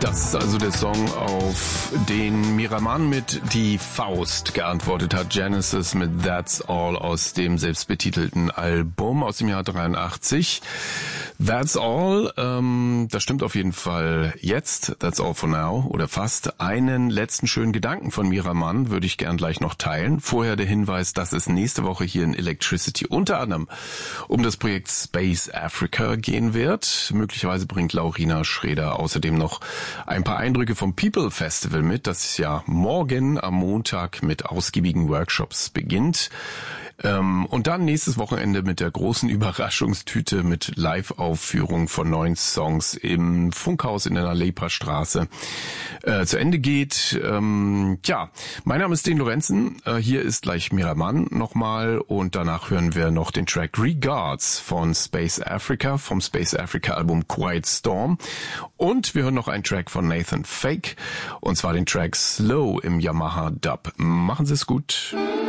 Das ist also der Song, auf den Miraman mit Die Faust geantwortet hat. Genesis mit That's All aus dem selbstbetitelten Album aus dem Jahr 83. That's All, das stimmt auf jeden Fall jetzt. That's all for now oder fast. Einen letzten schönen Gedanken von Miraman würde ich gern gleich noch teilen. Vorher der Hinweis, dass es nächste Woche hier in Electricity unter anderem um das Projekt Space Africa gehen wird. Möglicherweise bringt Laurina Schreder außerdem noch ein paar Eindrücke vom People Festival mit, das ja morgen am Montag mit ausgiebigen Workshops beginnt. Und dann nächstes Wochenende mit der großen Überraschungstüte mit Live-Aufführung von 9 Songs im Funkhaus in der Nalepa-Straße zu Ende geht. Mein Name ist Den Lorenzen. Hier ist gleich Miraman nochmal und danach hören wir noch den Track Regards von Space Africa, vom Space Africa Album Quiet Storm. Und wir hören noch einen Track von Nathan Fake, und zwar den Track Slow im Yamaha Dub. Machen Sie es gut.